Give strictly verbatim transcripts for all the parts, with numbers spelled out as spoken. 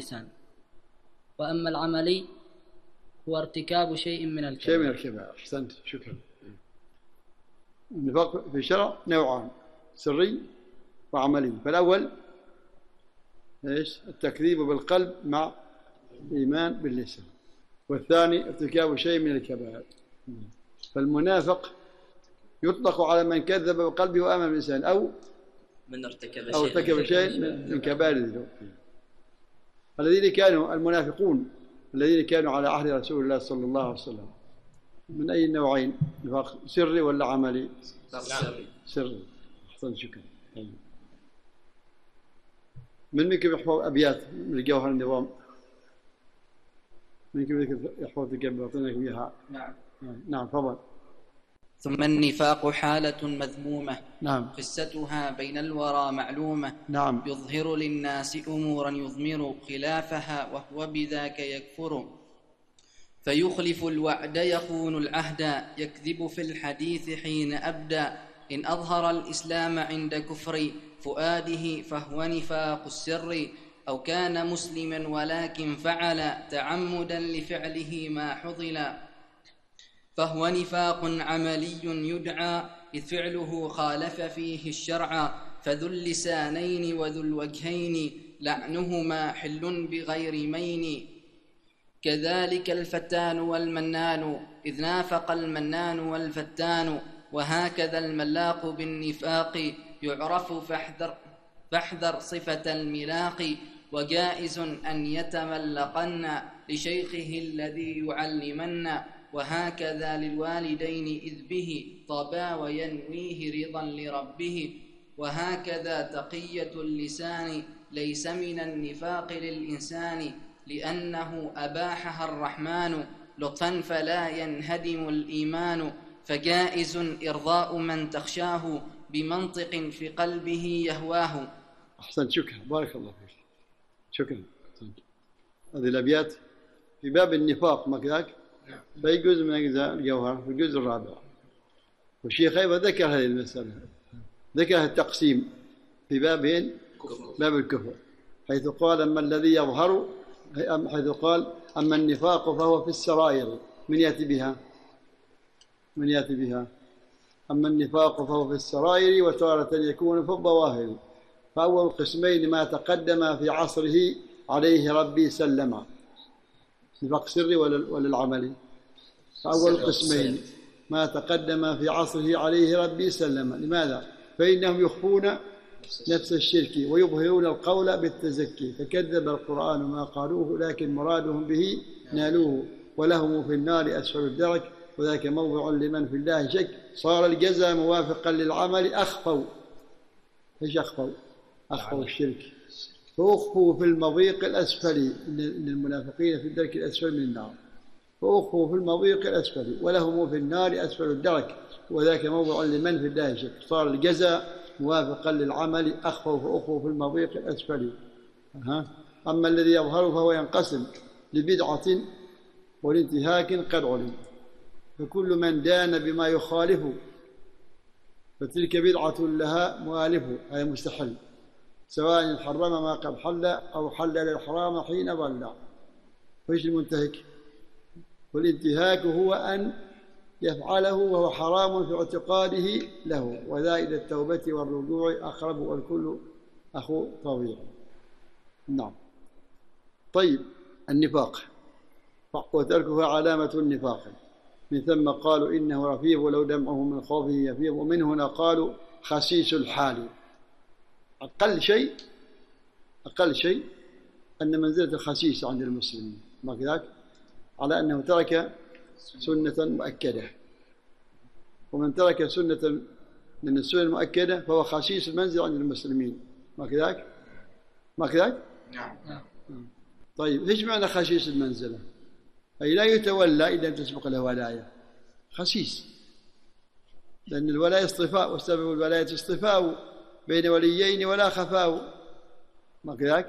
اللسان. وأما العملي هو ارتكاب شيء من الكبائر. شيء من الكبائر. أحسنت، شكرا. النفاق في الشرع نوعان، سري وعملي. فالأول إيش؟ التكذيب بالقلب مع الإيمان باللسان، والثاني ارتكاب شيء من الكبائر. فالمنافق يطلق على من كذب بقلبه وآمن باللسان، أو من ارتكب أو ارتكب شيء من كبائر الذنوب. الذين كانوا المنافقون الذين كانوا على عهد رسول الله صلى الله عليه وسلم من أي النوعين؟ نفاق سري ولا عملي؟ سري. سري. أحسن، شكرا. من منكم يحفظ أبيات من الجوهر النظام؟ منكم يحفظ الجبل أعطيناكم إياها؟ نعم. نعم، تفضل. ثم النفاق حالة مذمومة، نعم، قصتها بين الورى معلومة. نعم. يظهر للناس أمورا يضمر خلافها، وهو بذاك يكفر. فيخلف الوعد يخون العهد، يكذب في الحديث حين أبدى. إن أظهر الإسلام عند كفر فؤاده فهو نفاق السر، أو كان مسلما ولكن فعل تعمدا لفعله ما حضل، فهو نفاق عملي يدعى، إذ فعله خالف فيه الشرع. فذو اللسانين وذو الوجهين لعنهما حل بغير مين. كذلك الفتان والمنان، إذ نافق المنان والفتان. وهكذا الملاق بالنفاق يعرف، فاحذر, فاحذر صفة الملاق. وجائز أن يتملقن لشيخه الذي يعلمن. وهكذا للوالدين إذ به طبا وينويه رضا لربه. وهكذا تقية اللسان ليس من النفاق للإنسان، لأنه أباحها الرحمن لطفا فلا ينهدم الإيمان. فجائز إرضاء من تخشاه بمنطق في قلبه يهواه. أحسن، شكرا، بارك الله فيك، شكرا. هذه الأبيات في باب النفاق ما كذاك، في جزء من أجزاء الجوهر في الجزء الرابع. والشيخ أيضا ذكر هذه المسألة، ذكر التقسيم في بابين، باب الكفر، حيث قال أما الذي يظهر، حيث قال أما النفاق فهو في السرائر. من يأتي بها؟ من يأتي بها؟ أما النفاق فهو في السرائر، وتارة يكون في الظواهر. فأول القسمين ما تقدم في عصره عليه ربي سلم. نفاق سري ولا العملي؟ فأول القسمين ما تقدم في عصره عليه ربي سلم. لماذا؟ فإنهم يخفون نفس الشرك ويظهرون القول بالتزكي، فكذب القرآن ما قالوه، لكن مرادهم به نالوه، ولهم في النار أسفل الدرك، وذاك موضع لمن في الله شك. صار الجزاء موافقا للعمل. أخفوا، إيش أخفوا؟ أخفوا الشرك، فأخفوا في المضيق الأسفل، إن المنافقين في الدرك الأسفل من النار، فأخفوا في المضيق الأسفل، ولهم في النار أسفل الدرك، وذاك موضع لمن في الله شك. صار الجزاء موافقا للعمل. أخفوا فأخفوا في المضيق الأسفل. أما الذي يظهر فهو ينقسم لبدعة والانتهاك قد علم. فكل من دان بما يخالف فتلك بدعة لها مؤالف، أي مستحل، سواء حرم ما قد حل أو حلل الحرام حين ضل. فإيش المنتهك؟ والانتهاك هو أن يفعله وهو حرام في اعتقاده له، وذا إلى التوبة والرجوع أقرب، والكل أخو طبيعي. نعم. طيب، النفاق وتركها علامة النفاق. من ثم قالوا إنه رفيق ولو دمعه من خوفه يفيض. ومن هنا قالوا خسيس الحال. أقل شيء أقل شيء أن منزلة الخسيس عند المسلمين، ما كذاك، على أنه ترك سنة مؤكدة. ومن ترك سنة من السنة المؤكدة فهو خسيس المنزل عند المسلمين، ما كذاك؟ ما كذاك؟ نعم. طيب، إيش معنى خسيس المنزلة؟ أي لا يتولى إلا أن تسبق له ولاية. خسيس، لأن الولاية اصطفاء، وسبب الولاية اصطفاء بين وليين ولا خفاء، ما كذاك؟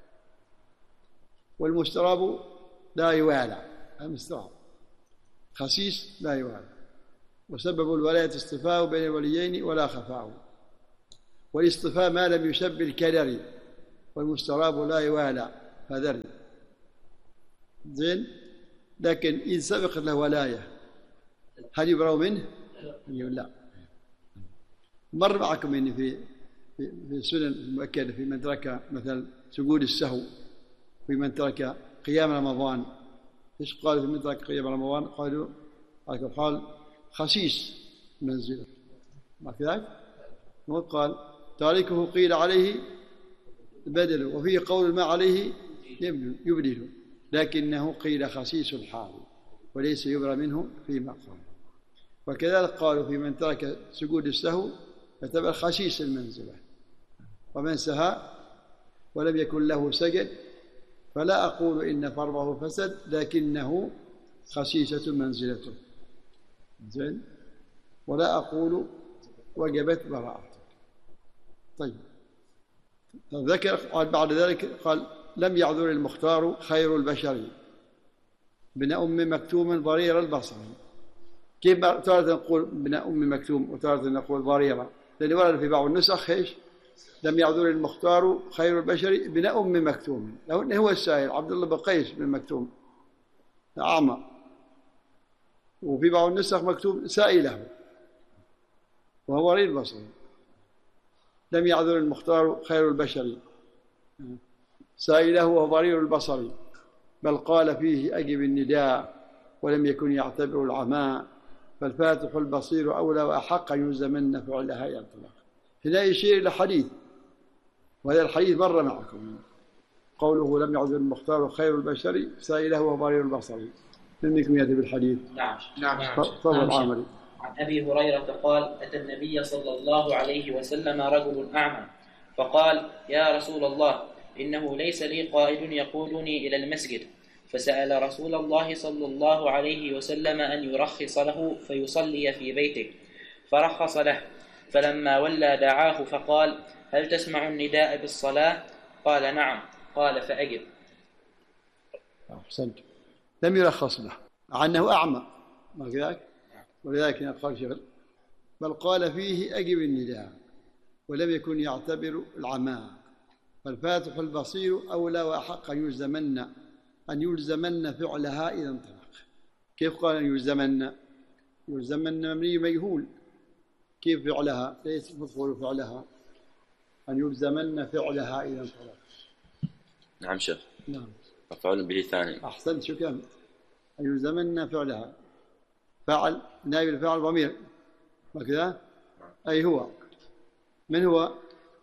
والمستراب لا يوالى، المستراب خسيس لا يوالى، وسبب الولاية اصطفاء بين الوليين ولا خفاء. والاصطفاء ما لم يشب الكدر، والمستراب لا يوالى هذا ري. زين، لكن إن سبقت له ولاية هل يبرأ منه؟ لا. مر معكم إني في في السنن المؤكدة في من ترك مثل سجود السهو، في من ترك قيام رمضان. إيش قالوا في من ترك قيام رمضان؟ قالوا قال خسيس منزله، ما كذلك؟ وقال تاركه قيل عليه بدل، وفيه قول ما عليه يبدل، لكنه قيل خسيس الحال وليس يبرى منه فيما قال. وكذلك قالوا في من ترك سجود السهو يعتبر خسيس المنزلة، ومن سهى ولم يكن له سجد فلا أقول إن فرضه فسد، لكنه خسيسة منزلته. زين، ولا أقول وجبت براءته. طيب، ذكر قال بعد ذلك قال لم يعذر المختار خير البشر ابن أم مكتوم ضرير البصر. كيف تارة نقول ابن أم مكتوم وتارة نقول ضريرة؟ لأن ورد في بعض النسخ إيش؟ لم يعذر المختار خير البشر ابن أم مكتوم، هو السائل عبد الله بن قيس بن مكتوم أعمى، وفي بعض النسخ مكتوب سائله وهو ضرير البصر. لم يعذر المختار خير البشر سائله وهو ضرير البصر، بل قال فيه أجب النداء ولم يكن يعتبر العماء، فالفاتح البصير أولى وأحق أن يلزمن فعلها يطلق. هنا يشير إلى حديث، وهذا الحديث مر معكم، قوله لم يعذر المختار خير البشر سائله وهو ضرير البصر. من منكم يأتي بالحديث؟ نعم نعم. تفضل عامري. عن أبي هريرة قال أتى النبي صلى الله عليه وسلم رجل أعمى فقال يا رسول الله إنه ليس لي قائد يقودني إلى المسجد، فسأل رسول الله صلى الله عليه وسلم أن يرخص له فيصلي في بيته، فرخص له. فلما ولى دعاه فقال هل تسمع النداء بالصلاة؟ قال نعم. قال فأجب. أحسنت. لم يرخص له عنه أعمى، ما كذلك؟ ولذلك قال شغل، بل قال فيه أجب النداء ولم يكن يعتبر العماء، فالفاتح البصير أولى وأحق أن يلزمن أن يلزمن فعلها إذا انطلق. كيف قال أن يلزمن؟ يلزمن مبني مجهول، كيف فعلها؟ ليس مفعول فعلها، أن يلزمن فعلها إذا انطلق. نعم شيخ. نعم. مفعول به ثاني. أحسنت، شكرا. أن يلزمن فعلها، فعل نائب الفاعل ضمير، وكذا أي هو. من هو؟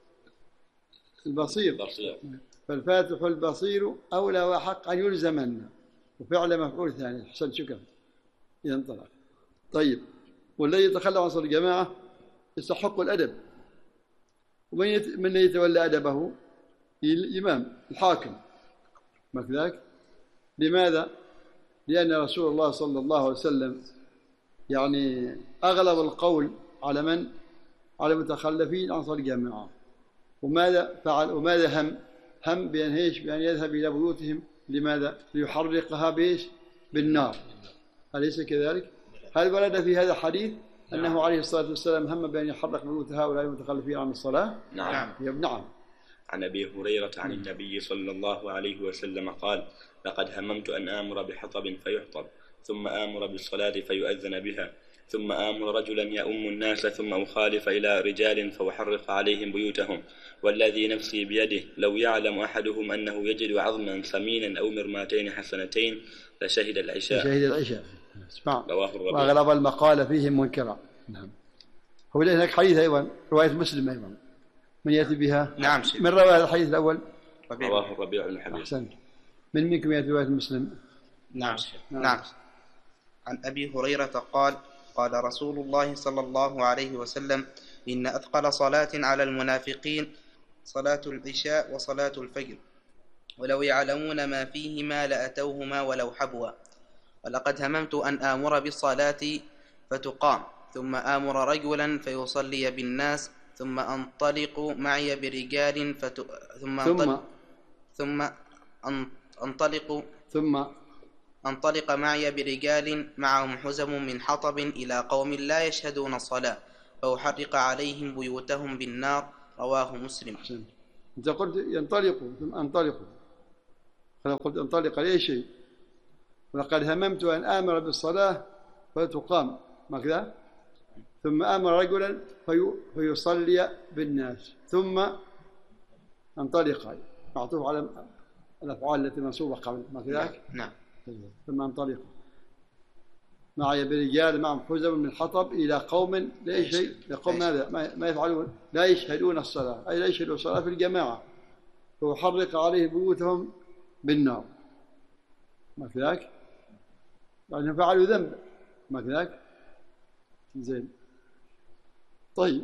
البصير. بصير. فالفاتح البصير أولى وحق أن يلزمن، وفعل مفعول ثاني. أحسنت، شكرا. ينطلق. طيب، والذي يتخلى عن صلاة الجماعة يستحق الأدب، ومن يت... من يتولى أدبه؟ الإمام الحاكم، ما كذلك؟ لماذا؟ لأن رسول الله صلى الله عليه وسلم يعني أغلب القول على من؟ على المتخلفين عن صلاة الجماعة. وماذا فعل؟ وماذا هم؟ هم بأن ايش؟ بأن يذهب إلى بيوتهم. لماذا؟ ليحرقها بايش؟ بالنار. أليس كذلك؟ هل ورد في هذا الحديث أنه عليه الصلاة والسلام هم بأن يحرق بيوت هؤلاء المتخلفين عن الصلاة؟ نعم. نعم. عن أبي هريرة عن النبي صلى الله عليه وسلم قال لقد هممت أن آمر بحطب فيحطب، ثم آمر بالصلاة فيؤذن بها، ثم آمر رجلا يؤم الناس، ثم أخالف إلى رجال فأحرق عليهم بيوتهم، والذي نفسي بيده لو يعلم أحدهم أنه يجد عظما ثمينا أو مرماتين حسنتين لشهد العشاء. لشهد العشاء. اسمع. رواه الربيع. وأغلب المقال فيهم منكرا. نعم. هو هناك حديث أيضا رواية مسلم أيضا، من يأتي بها؟ نعم شيخ. من روى هذا الحديث الأول؟ رواه الربيع بن حبيب. أحسنت. من منكم يأتي رواية مسلم؟ نعم شيخ. نعم. نعم. عن أبي هريرة قال قال رسول الله صلى الله عليه وسلم إن أثقل صلاة على المنافقين صلاة العشاء وصلاة الفجر، ولو يعلمون ما فيهما لأتوهما ولو حبوا. ولقد هممت أن آمر بالصلاة فتقام، ثم آمر رجلا فيصلي بالناس، ثم أنطلق معي برجال فت... ثم أنطلق ثم أنطلق ثم أنطلق معي برجال معهم حزم من حطب إلى قوم لا يشهدون الصلاة فأحرق عليهم بيوتهم بالنار. رواه مسلم. أنت قلت ينطلقوا ثم أنطلقوا، فلو قلت انطلق لأي شيء. ولقد هممت أن آمر بالصلاة فتقام ماذا؟ ثم آمر رجلا في فيصلي بالناس ثم انطلق، معطوف على الأفعال التي منصوبة قبل ماذاك؟ نعم. ثم انطلق معي برجال معهم حزم من حطب إلى قوم لا شيء، لقوم ماذا؟ ما يفعلون؟ لا يشهدون الصلاة، أي لا يشهدون الصلاة في الجماعة، فيحرق عليه بيوتهم بالنار مثلك، لأنهم فعلوا ذنب مثلك. زين. طيب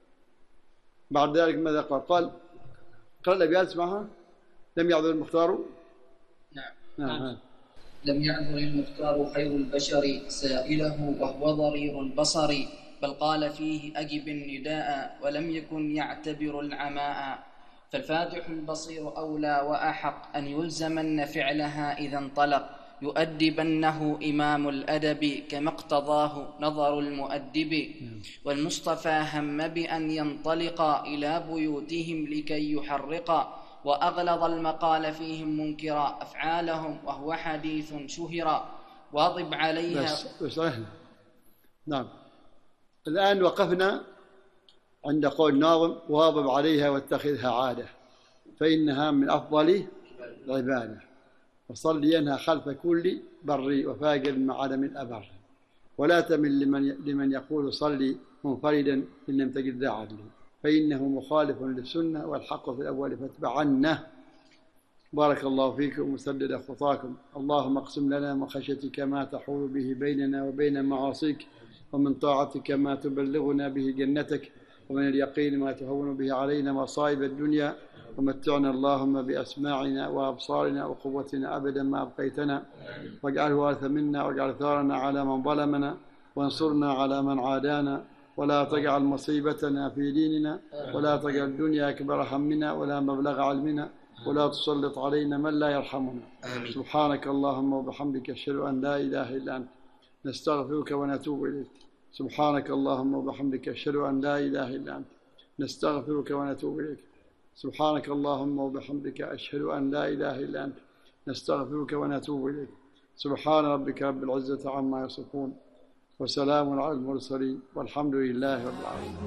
بعد ذلك ماذا قال؟ قال قرأ الأبيات اسمعها. لم يعذر المختار. نعم. نعم. نعم. لم يعذر المختار خير البشر سائله وهو ضرير البصر، بل قال فيه أجب النداء ولم يكن يعتبر العماء، فالفاتح البصير أولى وأحق أن يلزمن فعلها إذا انطلق، يؤدبنه إمام الأدب كما اقتضاه نظر المؤدب، والمصطفى هم بأن ينطلق إلى بيوتهم لكي يحرق، وأغلظ المقال فيهم منكرا أفعالهم وهو حديث شهرا، واضب عليها. بس بس نعم. الآن وقفنا عند قول الناظم واظب عليها واتخذها عادة فإنها من أفضل العبادة، وصلينها خلف كل بر وفاجر مع عدم الأبر، ولا تمل لمن لمن يقول صلي منفردا إن لم تجد ذا عدل، فإنه مخالف للسنة والحق في الأول فاتبعنه. بارك الله فيكم وسدد خطاكم. اللهم اقسم لنا من خشيتك ما تحول به بيننا وبين معاصيك، ومن طاعتك ما تبلغنا به جنتك، ومن اليقين ما تهون به علينا مصائب الدنيا، ومتعنا اللهم بأسماعنا وأبصارنا وقوتنا أبدا ما أبقيتنا، واجعله وارث منا، واجعل ثارنا على من ظلمنا، وانصرنا على من عادانا، ولا تجعل مصيبتنا في ديننا، ولا تجعل الدنيا أكبر همنا ولا مبلغ علمنا، ولا تسلط علينا من لا يرحمنا. آمين. سبحانك اللهم وبحمدك أشهد أن لا إله إلا أنت نستغفرك ونتوب إليك. سبحانك اللهم وبحمدك أشهد أن لا إله إلا أنت نستغفرك ونتوب إليك. سبحانك اللهم وبحمدك أشهد أن لا إله إلا أنت نستغفرك ونتوب إليك. سبحان ربك رب العزة عما يصفون وسلام على المرسلين والحمد لله رب العالمين.